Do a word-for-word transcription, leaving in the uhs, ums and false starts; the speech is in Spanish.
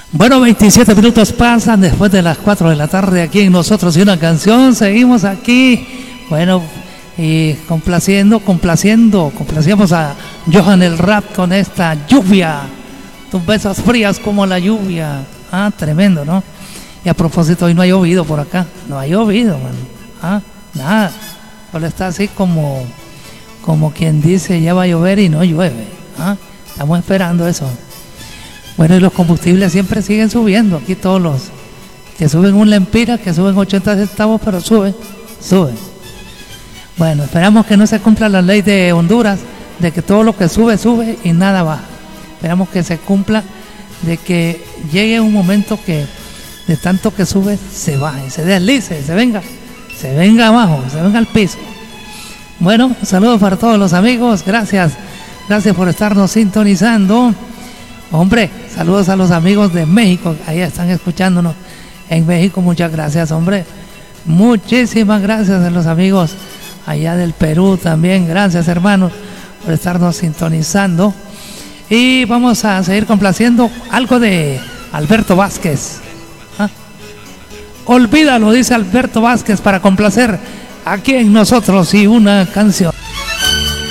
Bueno, veintisiete minutos pasan después de las cuatro de la tarde aquí en Nosotros y una Canción. Seguimos aquí, bueno, y complaciendo, complaciendo, complacíamos a Johan el Rap con esta lluvia. Tus besos frías como la lluvia. Ah, tremendo, ¿no? Y a propósito, hoy no ha llovido por acá. No ha llovido, man. Ah, nada. Solo está así como, como quien dice, ya va a llover y no llueve. Ah, estamos esperando eso. Bueno, y los combustibles siempre siguen subiendo. Aquí todos los que suben un lempira, que suben ochenta centavos, pero suben, suben. Bueno, esperamos que no se cumpla la ley de Honduras, de que todo lo que sube, sube y nada baja. Esperamos que se cumpla, de que llegue un momento que de tanto que sube, se baje, se deslice, se venga, se venga abajo, se venga al piso. Bueno, saludos para todos los amigos, gracias, gracias por estarnos sintonizando. Hombre, saludos a los amigos de México, ahí están escuchándonos en México, muchas gracias, hombre. Muchísimas gracias a los amigos allá del Perú también, gracias hermanos por estarnos sintonizando. Y vamos a seguir complaciendo algo de Alberto Vázquez. ¿Ah? Olvídalo, dice Alberto Vázquez, para complacer aquí en Nosotros y una Canción.